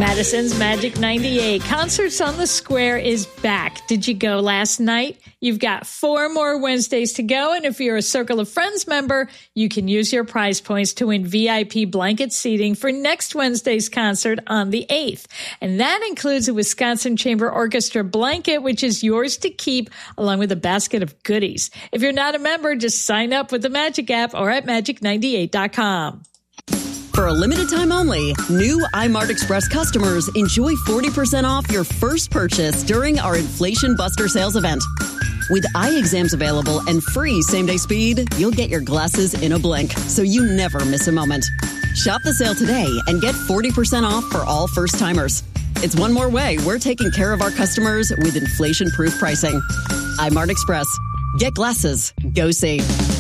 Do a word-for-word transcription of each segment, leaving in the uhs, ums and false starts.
Madison's Magic ninety-eight. Concerts on the Square is back. Did you go last night? You've got four more Wednesdays to go, and if you're a Circle of Friends member, you can use your prize points to win V I P blanket seating for next Wednesday's concert on the eighth. And that includes a Wisconsin Chamber Orchestra blanket, which is yours to keep, along with a basket of goodies. If you're not a member, just sign up with the Magic app or at magic ninety-eight dot com. For a limited time only, new iMart Express customers enjoy forty percent off your first purchase during our Inflation Buster sales event. With eye exams available and free same-day speed, you'll get your glasses in a blink, so you never miss a moment. Shop the sale today and get forty percent off for all first-timers. It's one more way we're taking care of our customers with inflation-proof pricing. iMart Express. Get glasses. Go see.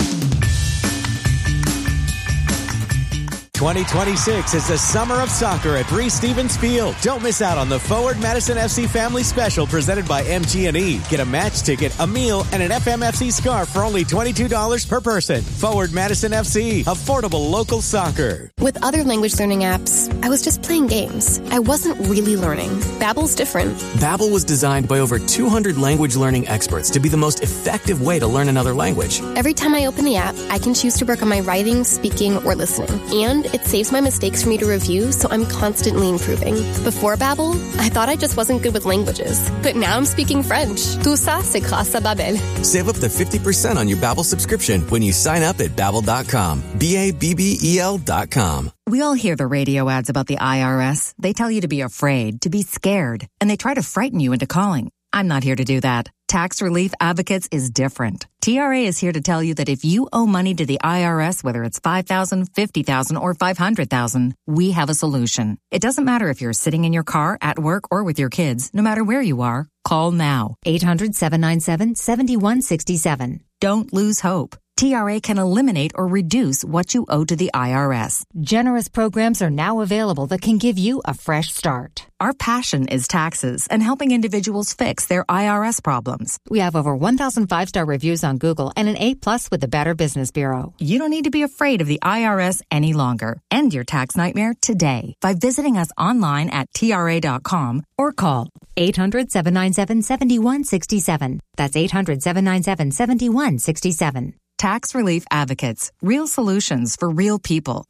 twenty twenty-six is the summer of soccer at Breese Stevens Field. Don't miss out on the Forward Madison F C Family Special presented by M G and E. Get a match ticket, a meal, and an F M F C scarf for only twenty-two dollars per person. Forward Madison F C. Affordable local soccer. With other language learning apps, I was just playing games. I wasn't really learning. Babbel's different. Babbel was designed by over two hundred language learning experts to be the most effective way to learn another language. Every time I open the app, I can choose to work on my writing, speaking, or listening. And it saves my mistakes for me to review, so I'm constantly improving. Before Babbel, I thought I just wasn't good with languages. But now I'm speaking French. Tout ça, c'est grâce à Babbel. Save up to fifty percent on your Babbel subscription when you sign up at babbel dot com. B A B B E L dot com. We all hear the radio ads about the I R S. They tell you to be afraid, to be scared, and they try to frighten you into calling. I'm not here to do that. Tax Relief Advocates is different. T R A is here to tell you that if you owe money to the I R S, whether it's five thousand dollars, fifty thousand dollars, or five hundred thousand dollars, we have a solution. It doesn't matter if you're sitting in your car, at work, or with your kids. No matter where you are, call now. eight hundred, seven nine seven, seven one six seven. Don't lose hope. T R A can eliminate or reduce what you owe to the I R S. Generous programs are now available that can give you a fresh start. Our passion is taxes and helping individuals fix their I R S problems. We have over one thousand five-star reviews on Google and an A plus with the Better Business Bureau. You don't need to be afraid of the I R S any longer. End your tax nightmare today by visiting us online at T R A dot com or call eight hundred, seven nine seven, seven one six seven. That's eight hundred, seven nine seven, seven one six seven. Tax Relief Advocates. Real solutions for real people.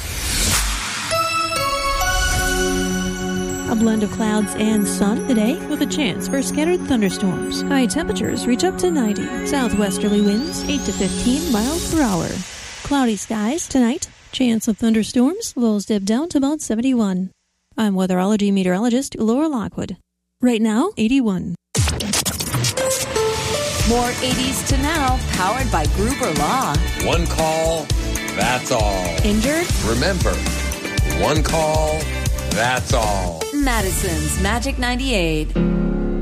A blend of clouds and sun today with a chance for scattered thunderstorms. High temperatures reach up to ninety. Southwesterly winds eight to fifteen miles per hour. Cloudy skies tonight. Chance of thunderstorms. Lows dip down to about seventy-one. I'm weatherology meteorologist Laura Lockwood. Right now, eighty-one. More eighties to now, powered by Gruber Law. One call, that's all. Injured? Remember, one call, that's all. Madison's Magic ninety-eight.